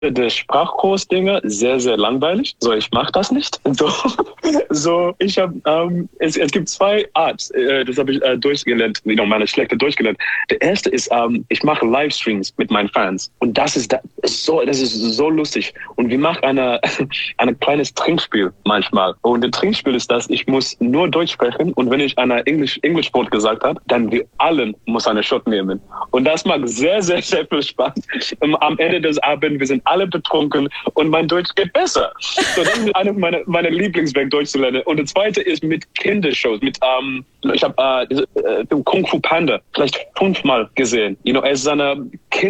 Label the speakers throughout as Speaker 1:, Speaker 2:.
Speaker 1: der Sprachkurs-Dinge sehr, sehr langweilig. So, ich mache das nicht. Ich habe, es gibt zwei Arts, das habe ich durchgelernt, meine schlechte durchgelernt. Der erste ist, ich mache Livestreams mit meinen Fans und das ist so lustig. Und wir machen ein kleines Trinkspiel manchmal. Und das Trinkspiel ist das, ich muss nur Deutsch sprechen und wenn ich einer Englisch-Wort gesagt habe, dann wir allen muss eine Shot nehmen. Und das macht sehr, sehr, sehr viel Spaß. Am Ende des Abends, wir sind alle betrunken und mein Deutsch geht besser. So, das ist eine meiner Lieblingswege, Deutsch zu lernen. Und das zweite ist mit Kindershows. Ich habe Kung Fu Panda vielleicht 5-mal gesehen. Es ist eine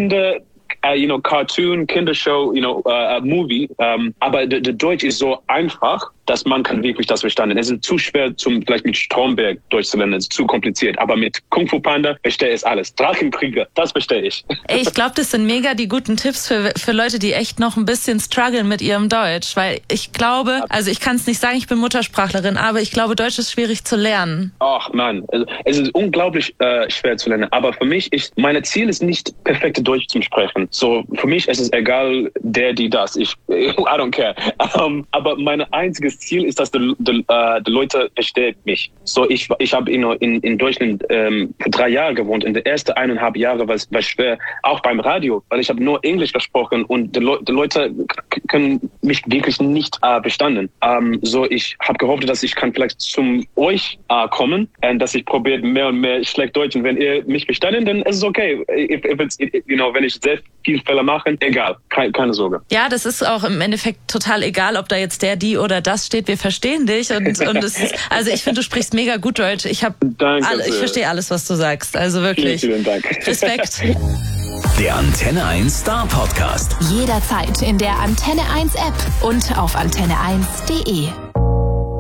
Speaker 1: Cartoon, Kindershow, Movie. Aber der Deutsch ist so einfach, dass man kann wirklich das verstehen. Es ist zu schwer, vielleicht mit Stromberg Deutsch zu lernen. Es ist zu kompliziert. Aber mit Kung Fu Panda verstehe ich alles. Drachenkrieger, das verstehe ich.
Speaker 2: Ich glaube, das sind mega die guten Tipps für Leute, die echt noch ein bisschen strugglen mit ihrem Deutsch. Weil ich glaube, also ich kann es nicht sagen, ich bin Muttersprachlerin, aber ich glaube, Deutsch ist schwierig zu lernen.
Speaker 1: Ach nein, es ist unglaublich schwer zu lernen. Aber für mich mein Ziel ist nicht, perfekte Deutsch zu sprechen. So, für mich ist es egal, die, das. I don't care. Aber mein einziges Ziel ist, dass die Leute verstehen mich. So, ich habe in Deutschland für 3 Jahre gewohnt. In den ersten 1,5 Jahren war es schwer, auch beim Radio, weil ich habe nur Englisch gesprochen und die Leute können mich wirklich nicht verstanden. So, ich habe gehofft, dass ich kann vielleicht zum euch kommen und dass ich probiert mehr und mehr schlecht Deutsch. Und wenn ihr mich verstanden, dann ist es okay. Wenn ich sehr viel Fehler mache, egal, keine Sorge.
Speaker 2: Ja, das ist auch im Endeffekt total egal, ob da jetzt die oder das steht. Wir verstehen dich und es ist, also ich finde, du sprichst mega gut Deutsch. Ich verstehe alles, was du sagst. Also wirklich.
Speaker 1: Vielen Dank.
Speaker 2: Respekt.
Speaker 3: Der Antenne 1 Star Podcast.
Speaker 4: Jederzeit in der Antenne 1 App und auf antenne1.de.